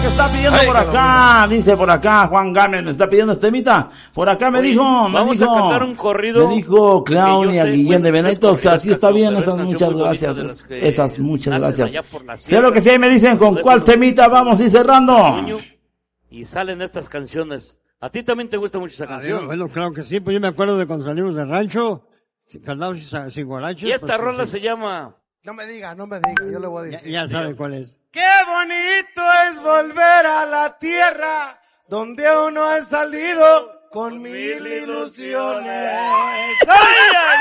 está pidiendo por acá, dice por acá, Juan Gámez me está pidiendo este temita. Por acá me dijo, vamos a cantar un corrido. Me dijo Claudia Guillén de Benaitos, así está bien, pero esas es muchas canción muy gracias, bonita de las que esas muchas nacen gracias. allá por la sierra. Claro que sí, ahí me dicen con cuál temita vamos a ir cerrando. Y salen estas canciones. ¿A ti también te gusta mucho esa canción? Bueno, claro que sí, pues yo me acuerdo de cuando salimos del rancho, cantábamos sin guaraches. Y esta pues, rola sí. se llama... No me diga, yo le voy a decir. Ya saben cuál es. Qué bonito es volver a la tierra donde uno ha salido con mil ilusiones. ¡Ay, ay!